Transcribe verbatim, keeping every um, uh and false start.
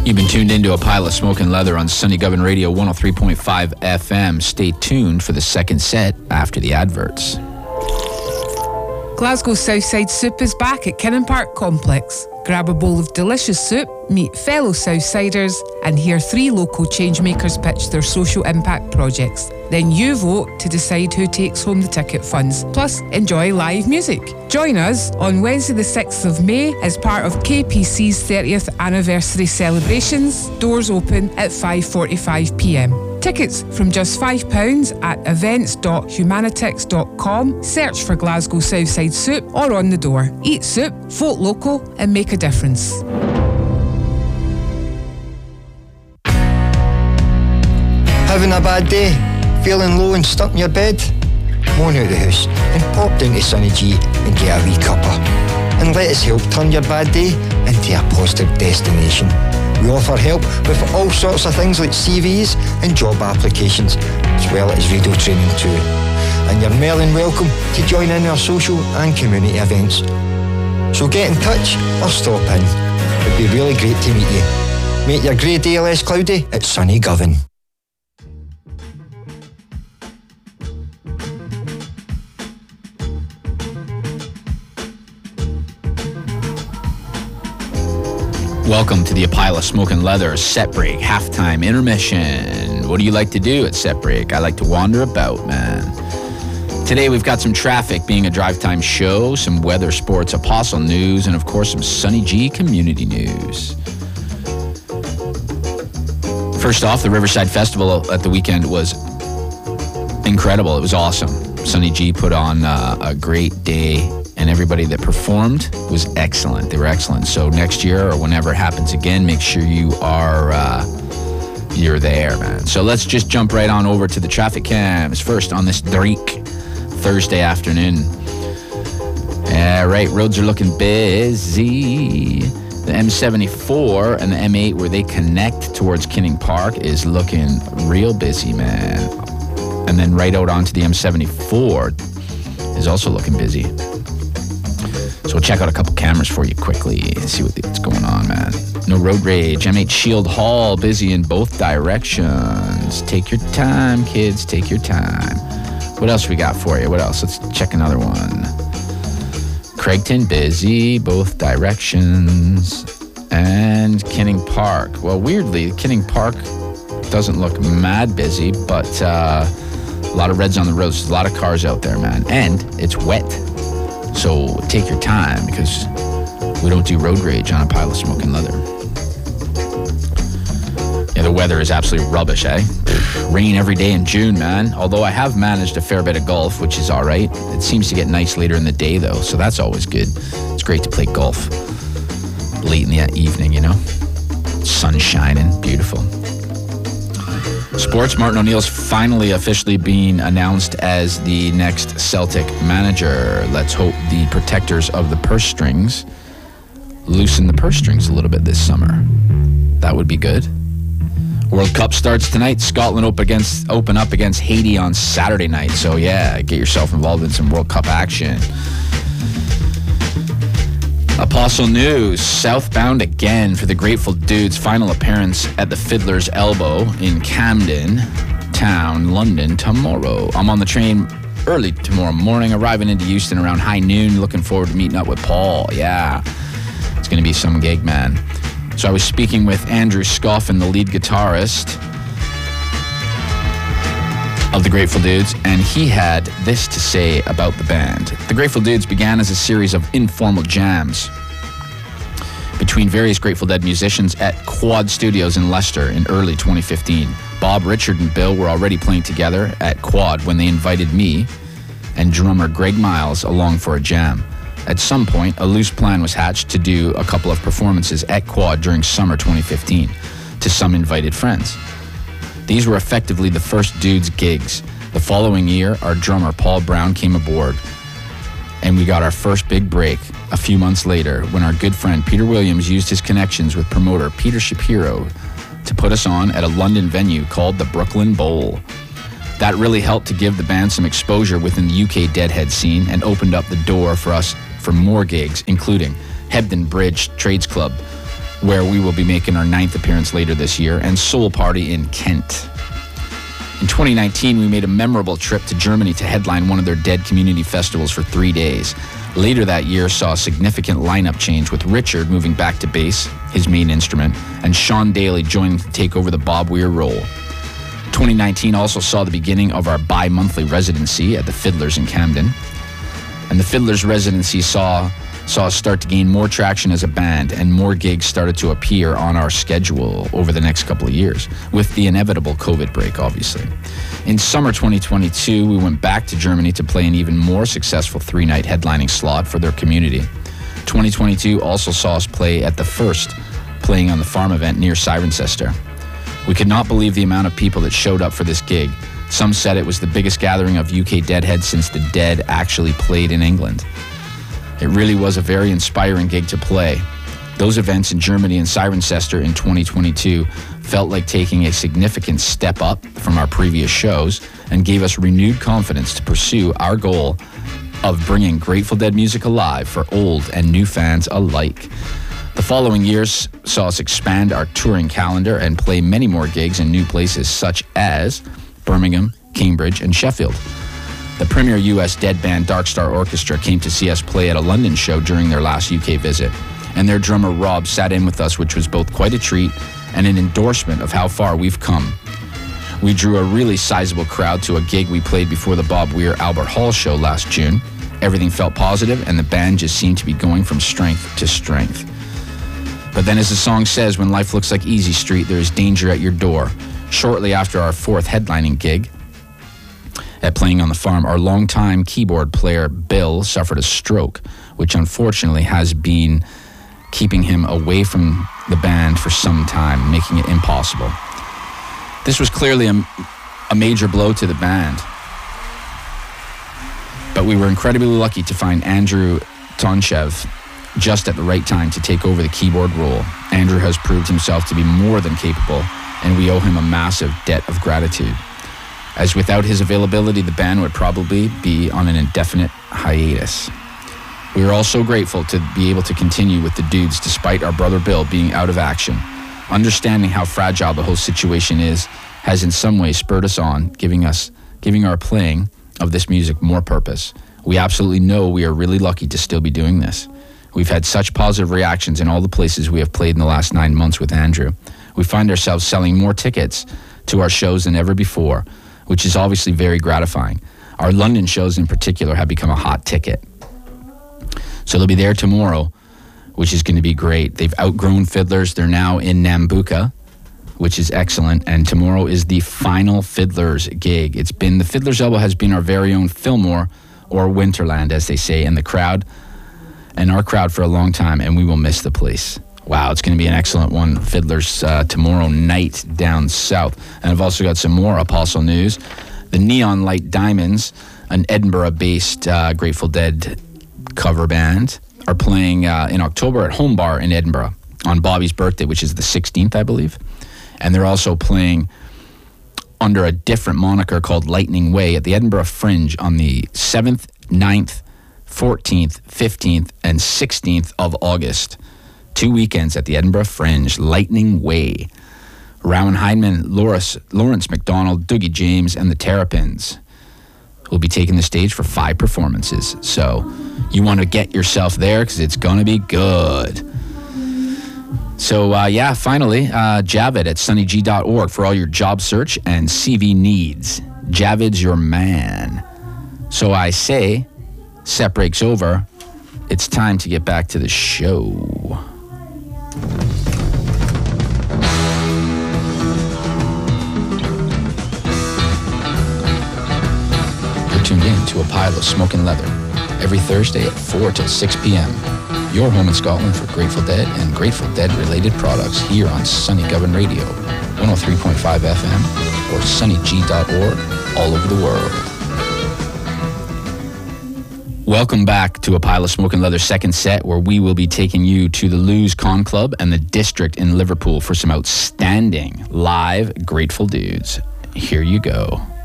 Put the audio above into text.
You've been tuned into A Pile of Smoke and Leather on Sunny Govan Radio one oh three point five F M. Stay tuned for the second set after the adverts. Glasgow Southside Soup is back at Kinnan Park Complex. Grab a bowl of delicious soup, meet fellow Southsiders, and hear three local changemakers pitch their social impact projects. Then you vote to decide who takes home the ticket funds. Plus, enjoy live music. Join us on Wednesday the sixth of May as part of K P C's thirtieth anniversary celebrations. Doors open at five forty-five p m. Tickets from just five pounds at events dot humanitix dot com. Search for Glasgow Southside Soup or on the door. Eat soup, vote local, and make a difference. Having a bad day? Feeling low and stuck in your bed? Moan out the house and pop down to Sunny G and get a wee cuppa. And let us help turn your bad day into a positive destination. We offer help with all sorts of things like C Vs and job applications, as well as radio training too. And you're more than welcome to join in our social and community events. So get in touch or stop in. It'd be really great to meet you. Make your grey day less cloudy at Sunny Govan. Welcome to the A Pile of Smoke and Leather set break, halftime intermission. What do you like to do at set break? I like to wander about, man. Today we've got some traffic being a drive time show, some weather, sports, Apostle news, and of course some Sunny G community news. First off, the Riverside Festival at the weekend was incredible. It was awesome. Sunny G put on uh, a great day. And everybody that performed was excellent. They were excellent. So next year or whenever it happens again, make sure you are uh, you're there, man. So let's just jump right on over to the traffic cams. First on this Drake Thursday afternoon. Yeah, right. Roads are looking busy. The M seventy-four and the M eight where they connect towards Kinning Park is looking real busy, man. And then right out onto the M seventy-four is also looking busy. So we'll check out a couple cameras for you quickly and see what's going on, man. No road rage. M eight Shield Hall, busy in both directions. Take your time, kids. Take your time. What else we got for you? What else? Let's check another one. Craigton, busy, both directions. And Kinning Park. Well, weirdly, Kinning Park doesn't look mad busy, but uh, a lot of reds on the roads. There's a lot of cars out there, man. And it's wet. So take your time because we don't do road rage on A Pile of Smoke and Leather. Yeah, the weather is absolutely rubbish, eh? Rain every day in June, man. Although I have managed a fair bit of golf, which is all right. It seems to get nice later in the day, though, so that's always good. It's great to play golf late in the evening, you know? Sun shining, beautiful. Sports, Martin O'Neill's finally officially being announced as the next Celtic manager. Let's hope the protectors of the purse strings loosen the purse strings a little bit this summer. That would be good. World Cup starts tonight. Scotland open against open up against Haiti on Saturday night. So yeah, get yourself involved in some World Cup action. Apostle news, southbound again for the Grateful Dudes' final appearance at the Fiddler's Elbow in Camden Town, London, tomorrow. I'm on the train early tomorrow morning, arriving into Euston around high noon. Looking forward to meeting up with Paul. Yeah, it's going to be some gig, man. So I was speaking with Andrew Scoffin, the lead guitarist of the Grateful Dudes, and he had this to say about the band. The Grateful Dudes began as a series of informal jams between various Grateful Dead musicians at Quad Studios in Leicester in early twenty fifteen. Bob, Richard, and Bill were already playing together at Quad when they invited me and drummer Greg Miles along for a jam. At some point, a loose plan was hatched to do a couple of performances at Quad during summer twenty fifteen to some invited friends. These were effectively the first Dudes gigs. The following year, our drummer Paul Brown came aboard, and we got our first big break a few months later when our good friend Peter Williams used his connections with promoter Peter Shapiro to put us on at a London venue called the Brooklyn Bowl. That really helped to give the band some exposure within the U K Deadhead scene and opened up the door for us for more gigs, including Hebden Bridge Trades Club, where we will be making our ninth appearance later this year, and Soul Party in Kent. In twenty nineteen, we made a memorable trip to Germany to headline one of their Dead community festivals for three days. Later that year saw a significant lineup change, with Richard moving back to bass, his main instrument, and Sean Daly joining to take over the Bob Weir role. twenty nineteen also saw the beginning of our bi-monthly residency at the Fiddlers in Camden. And the Fiddlers residency saw, saw us start to gain more traction as a band, and more gigs started to appear on our schedule over the next couple of years, with the inevitable COVID break, obviously. In summer twenty twenty-two, we went back to Germany to play an even more successful three-night headlining slot for their community. twenty twenty-two also saw us play at the first Playing on the Farm event near Cirencester. We could not believe the amount of people that showed up for this gig. Some said it was the biggest gathering of U K Deadheads since the Dead actually played in England. It really was a very inspiring gig to play. Those events in Germany and Cirencester in twenty twenty-two felt like taking a significant step up from our previous shows and gave us renewed confidence to pursue our goal of bringing Grateful Dead music alive for old and new fans alike. The following years saw us expand our touring calendar and play many more gigs in new places such as Birmingham, Cambridge, and Sheffield. The premier U S Dead band Dark Star Orchestra came to see us play at a London show during their last U K visit, and their drummer Rob sat in with us, which was both quite a treat and an endorsement of how far we've come. We drew a really sizable crowd to a gig we played before the Bob Weir Albert Hall show last June. Everything felt positive, and the band just seemed to be going from strength to strength. But then, as the song says, when life looks like Easy Street, there is danger at your door. Shortly after our fourth headlining gig at Playing on the Farm, our longtime keyboard player Bill suffered a stroke, which unfortunately has been keeping him away from the band for some time, making it impossible. This was clearly a, a major blow to the band, but we were incredibly lucky to find Andrew Tonchev just at the right time to take over the keyboard role. Andrew has proved himself to be more than capable, and we owe him a massive debt of gratitude, as without his availability, the band would probably be on an indefinite hiatus. We are all so grateful to be able to continue with the dudes despite our brother Bill being out of action. Understanding how fragile the whole situation is has in some ways spurred us on, giving us, giving our playing of this music more purpose. We absolutely know we are really lucky to still be doing this. We've had such positive reactions in all the places we have played in the last nine months with Andrew. We find ourselves selling more tickets to our shows than ever before, which is obviously very gratifying. Our London shows in particular have become a hot ticket. So they'll be there tomorrow, which is going to be great. They've outgrown Fiddlers. They're now in Nambucca, which is excellent. And tomorrow is the final Fiddlers gig. It's been, the Fiddlers Elbow has been our very own Fillmore, or Winterland, as they say, in the crowd, and our crowd for a long time, and we will miss the place. Wow, it's going to be an excellent one. Fiddlers uh, tomorrow night down south. And I've also got some more Apostle news. The Neon Light Diamonds, an Edinburgh-based uh, Grateful Dead cover band, are playing uh, in October at Home Bar in Edinburgh on Bobby's birthday, which is the sixteenth, I believe. And they're also playing under a different moniker called Lightning Way at the Edinburgh Fringe on the seventh, ninth, fourteenth, fifteenth, and sixteenth of August. Two weekends at the Edinburgh Fringe, Lightning Way. Rowan Heineman, Lawrence, Lawrence McDonald, Dougie James, and the Terrapins will be taking the stage for five performances. So you want to get yourself there because it's going to be good. So, uh, yeah, finally, uh, Javid at sunny g dot org for all your job search and C V needs. Javid's your man. So I say, set breaks over. It's time to get back to the show. You're tuned in to A Pile of Smoking Leather every Thursday at four till six p.m. Your home in Scotland for Grateful Dead and Grateful Dead related products here on Sunny Govan Radio, one oh three point five F M, or sunny g dot org, all over the world. Welcome back to A Pile of Smoking Leather second set, where we will be taking you to the Lewes Con Club and the District in Liverpool for some outstanding live Grateful Dudes. Here you go.